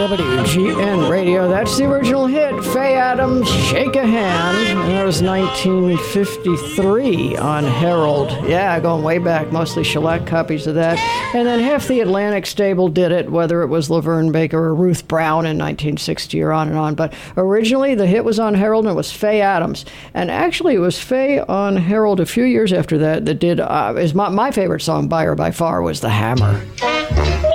WGN Radio. That's the original hit, Faye Adams, Shake a Hand. And that was 1953 on Herald. Yeah, going way back, mostly shellac copies of that. And then half the Atlantic stable did it, whether it was Laverne Baker or Ruth Brown in 1960 or on and on. But originally, the hit was on Herald and it was Faye Adams. And actually, it was Faye on Herald a few years after that did, is my favorite song by her by far was The Hammer.